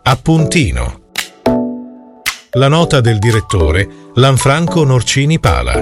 Appuntino. La nota del direttore Lanfranco Norcini Pala.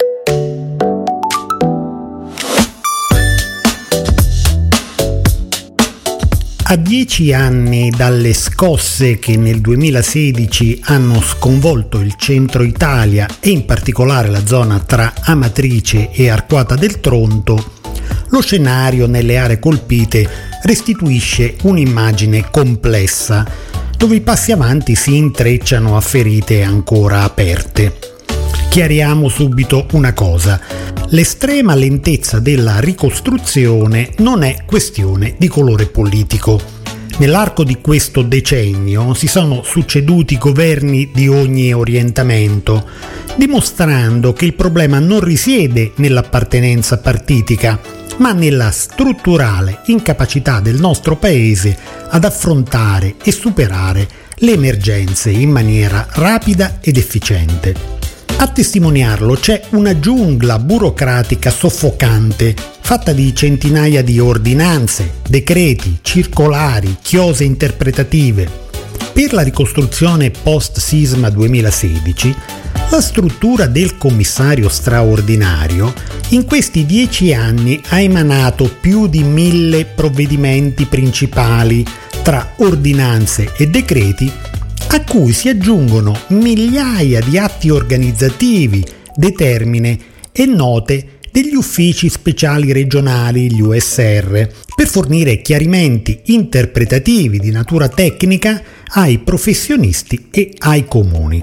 A 10 anni dalle scosse che nel 2016 hanno sconvolto il centro Italia e in particolare la zona tra Amatrice e Arquata del Tronto, lo scenario nelle aree colpite restituisce un'immagine complessa, dove i passi avanti si intrecciano a ferite ancora aperte. Chiariamo subito una cosa: l'estrema lentezza della ricostruzione non è questione di colore politico. Nell'arco di questo decennio si sono succeduti governi di ogni orientamento, dimostrando che il problema non risiede nell'appartenenza partitica, ma nella strutturale incapacità del nostro paese ad affrontare e superare le emergenze in maniera rapida ed efficiente. A testimoniarlo c'è una giungla burocratica soffocante, fatta di centinaia di ordinanze, decreti, circolari, chiose interpretative. Per la ricostruzione post-sisma 2016, la struttura del commissario straordinario in questi 10 anni ha emanato più di 1000 provvedimenti principali tra ordinanze e decreti, a cui si aggiungono migliaia di atti organizzativi, determine e note degli uffici speciali regionali, gli USR, per fornire chiarimenti interpretativi di natura tecnica ai professionisti e ai comuni.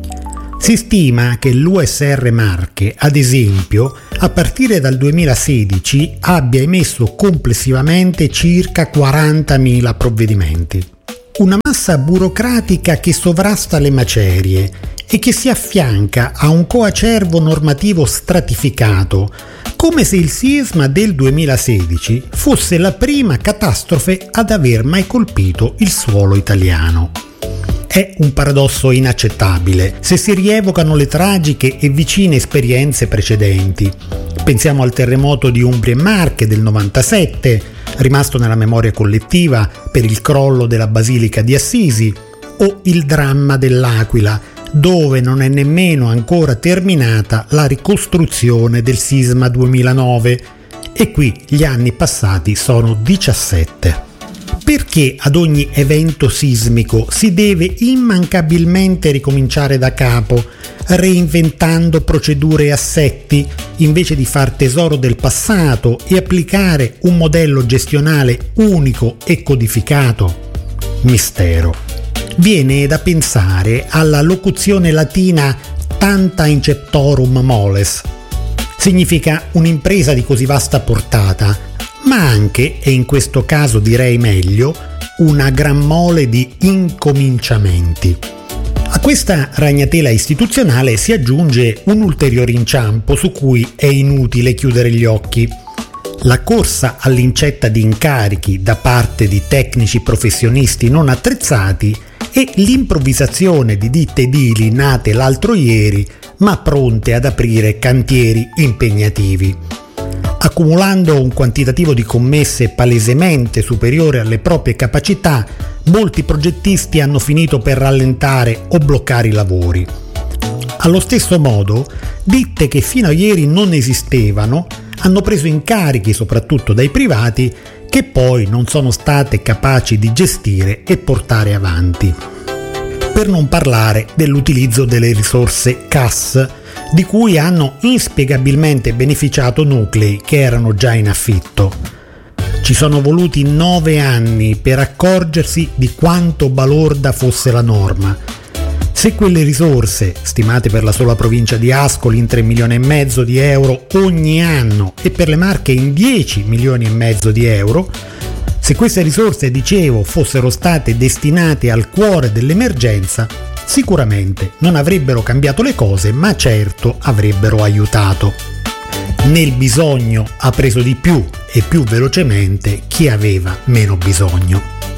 Si stima che l'USR Marche, ad esempio, a partire dal 2016 abbia emesso complessivamente circa 40.000 provvedimenti. Una massa burocratica che sovrasta le macerie e che si affianca a un coacervo normativo stratificato, come se il sisma del 2016 fosse la prima catastrofe ad aver mai colpito il suolo italiano. È un paradosso inaccettabile se si rievocano le tragiche e vicine esperienze precedenti. Pensiamo al terremoto di Umbria e Marche del 97, rimasto nella memoria collettiva per il crollo della Basilica di Assisi, o il dramma dell'Aquila, dove non è nemmeno ancora terminata la ricostruzione del sisma 2009, e qui gli anni passati sono 17. Perché ad ogni evento sismico si deve immancabilmente ricominciare da capo, reinventando procedure e assetti, invece di far tesoro del passato e applicare un modello gestionale unico e codificato? Mistero. Viene da pensare alla locuzione latina tanta inceptorum moles. Significa un'impresa di così vasta portata, ma anche, e in questo caso direi meglio, una gran mole di incominciamenti. A questa ragnatela istituzionale si aggiunge un ulteriore inciampo su cui è inutile chiudere gli occhi: la corsa all'incetta di incarichi da parte di tecnici professionisti non attrezzati e l'improvvisazione di ditte edili nate l'altro ieri ma pronte ad aprire cantieri impegnativi. Accumulando un quantitativo di commesse palesemente superiore alle proprie capacità, molti progettisti hanno finito per rallentare o bloccare i lavori. Allo stesso modo, ditte che fino a ieri non esistevano hanno preso incarichi soprattutto dai privati che poi non sono state capaci di gestire e portare avanti. Per non parlare dell'utilizzo delle risorse CAS, di cui hanno inspiegabilmente beneficiato nuclei che erano già in affitto. Ci sono voluti 9 anni per accorgersi di quanto balorda fosse la norma. Se quelle risorse, stimate per la sola provincia di Ascoli in 3,5 milioni di euro ogni anno e per le Marche in 10,5 milioni di euro, se queste risorse, dicevo, fossero state destinate al cuore dell'emergenza, sicuramente non avrebbero cambiato le cose, ma certo avrebbero aiutato. Nel bisogno ha preso di più e più velocemente chi aveva meno bisogno.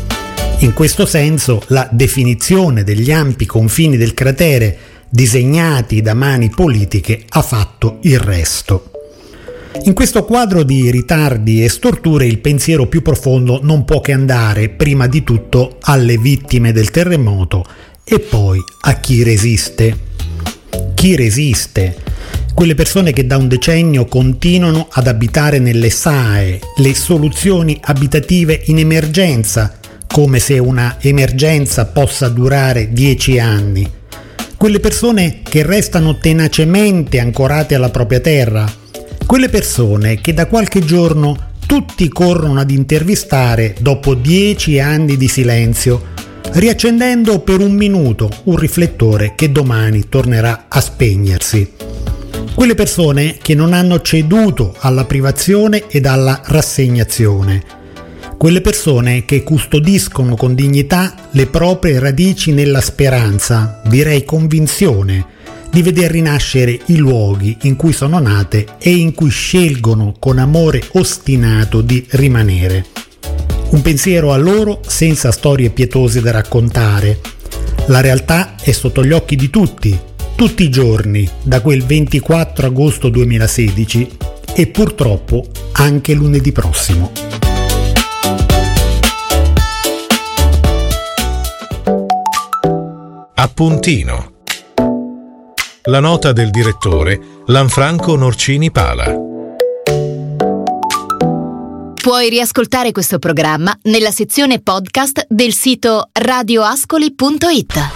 In questo senso, la definizione degli ampi confini del cratere disegnati da mani politiche ha fatto il resto. In questo quadro di ritardi e storture il pensiero più profondo non può che andare prima di tutto alle vittime del terremoto e poi a chi resiste. Chi resiste? Quelle persone che da un decennio continuano ad abitare nelle SAE, le soluzioni abitative in emergenza, come se una emergenza possa durare 10 anni. Quelle persone che restano tenacemente ancorate alla propria terra. Quelle persone che da qualche giorno tutti corrono ad intervistare dopo 10 anni di silenzio, riaccendendo per un minuto un riflettore che domani tornerà a spegnersi. Quelle persone che non hanno ceduto alla privazione ed alla rassegnazione. Quelle persone che custodiscono con dignità le proprie radici nella speranza, direi convinzione, di veder rinascere i luoghi in cui sono nate e in cui scelgono con amore ostinato di rimanere. Un pensiero a loro senza storie pietose da raccontare. La realtà è sotto gli occhi di tutti i giorni, da quel 24 agosto 2016 e purtroppo anche lunedì prossimo. Appuntino. La nota del direttore Lanfranco Norcini Pala. Puoi riascoltare questo programma nella sezione podcast del sito radioascoli.it.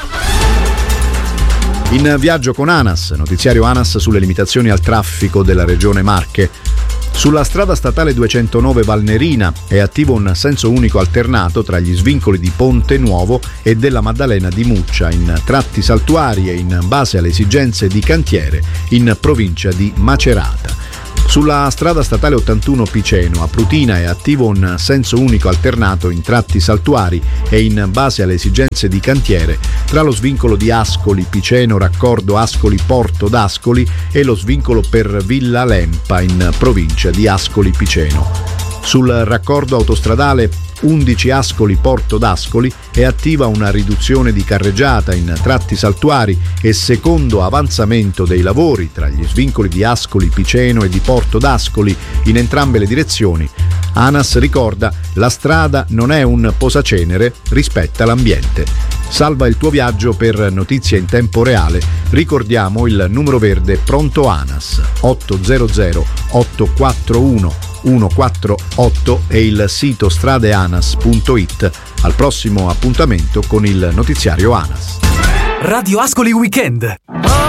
In viaggio con ANAS, notiziario ANAS sulle limitazioni al traffico della regione Marche. Sulla strada statale 209 Valnerina è attivo un senso unico alternato tra gli svincoli di Ponte Nuovo e della Maddalena di Muccia in tratti saltuari e in base alle esigenze di cantiere in provincia di Macerata. Sulla strada statale 81 Piceno a Prutina è attivo un senso unico alternato in tratti saltuari e in base alle esigenze di cantiere tra lo svincolo di Ascoli Piceno raccordo Ascoli Porto d'Ascoli e lo svincolo per Villa Lempa in provincia di Ascoli Piceno. Sul raccordo autostradale 11 Ascoli Porto d'Ascoli è attiva una riduzione di carreggiata in tratti saltuari e secondo avanzamento dei lavori tra gli svincoli di Ascoli Piceno e di Porto d'Ascoli in entrambe le direzioni. ANAS ricorda: la strada non è un posacenere, rispetta l'ambiente. Salva il tuo viaggio per notizie in tempo reale. Ricordiamo il numero verde pronto ANAS 800 841 148 e il sito stradeanas.it. Al prossimo appuntamento con il notiziario ANAS. Radio Ascoli Weekend.